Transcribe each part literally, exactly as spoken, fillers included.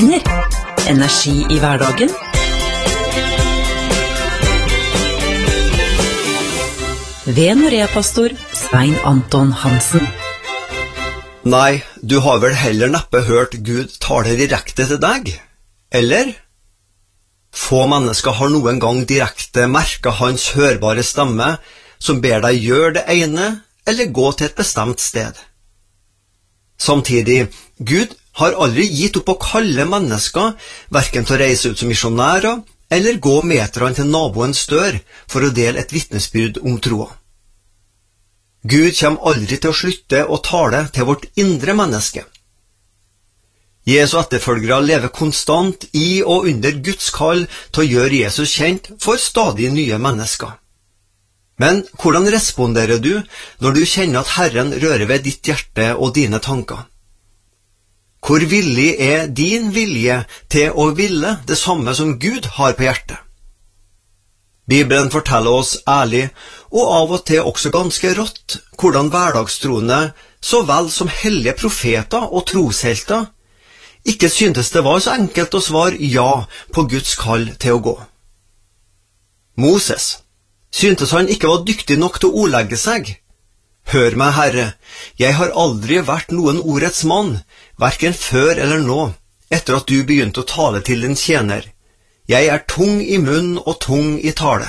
Energi i hverdagen. Ved Norea-pastor Svein Anton Hansen. Nei, du har vel heller neppe hørt Gud tale direkte til deg, eller? Få mennesker har noen gang direkte merket hans hørbare stemme, som ber deg gjøre det ene, eller gå til et bestemt sted. Samtidig, Gud har aldri gitt opp å kalle mennesker, hverken til å reise ut som misjonærer, eller gå meterne til naboens dør for å dele et vitnesbyrd om troa. Gud kommer aldri til å slutte å tale til vårt indre menneske. Jesu etterfølgere lever konstant i og under Guds kall til å gjøre Jesus kjent for stadig nye mennesker. Men hvordan responderer du når du kjenner at Herren rører ved ditt hjerte og dine tanker? Hvor villig er din vilje til å ville det samme som Gud har på hjertet? Bibelen forteller oss ærlig, og av og til også ganske rått, hvordan hverdagstroende, så vel som hellige profeter og troshelter, ikke syntes det var så enkelt å svare ja på Guds kall til å gå. Moses syntes han ikke var dyktig nok til å ordlegge seg. Hør meg, Herre, jeg har aldri vært noen ordets mann, hverken før eller nå, etter at du begynte å tale til din tjener. Jeg er tung i munn og tung i tale.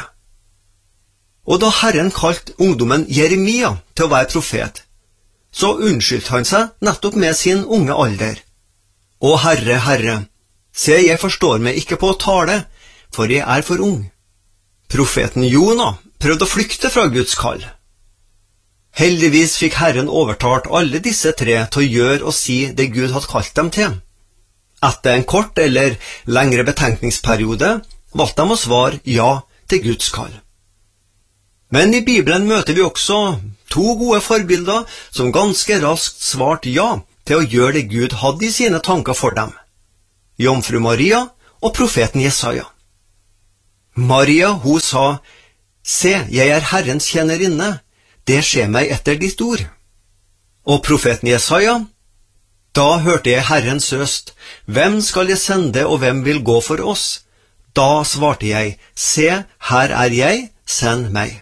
Og da Herren kalte ungdommen Jeremia til å være profet, så unnskyldte han seg nettopp med sin unge alder. Å Herre, Herre, se, jeg forstår meg ikke på å tale, for jeg er for ung. Profeten Jona prøvde å flykte fra Guds kall. Heldigvis fikk Herren overtalt alle disse tre til å gjøre og si det Gud hadde kalt dem til. Etter en kort eller lengre betenkningsperiode valgte de å svare ja til Guds kall. Men i Bibelen møter vi også to gode forbilder som ganske raskt svarte ja til å gjøre det Gud hadde i sine tanker for dem. Jomfru Maria og profeten Jesaja. Maria, hun sa, «Se, jeg er Herrens tjenerinne, det skjer meg etter ditt ord.» Og profeten Jesaja, «Da hørte jeg Herrens røst, hvem skal jeg sende og hvem vil gå for oss? Da svarte jeg, se, her er jeg, send meg.»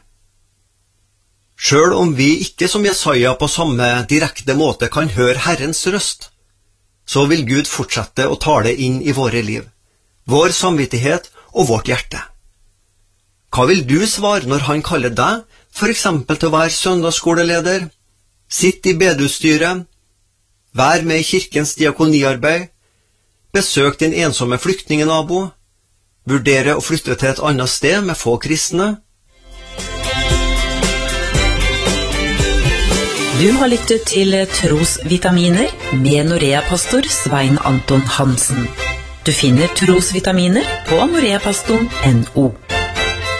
Selv om vi ikke som Jesaja på samme direkte måte kan høre Herrens røst, så vil Gud fortsette å tale inn i våre liv, vår samvittighet og vårt hjerte. Hva vil du svare når han kaller deg, for eksempel til å være søndagsskoleleder, sitt i bedehusstyret, vær med i kirkens diakoniarbeid, besøk din ensomme flyktningenabo, vurdere å flytte til et annet sted med få kristne? Du har lyttet til Trosvitaminer med Norea-pastor Svein Anton Hansen. Du finner Trosvitaminer på noreapastoren punktum no.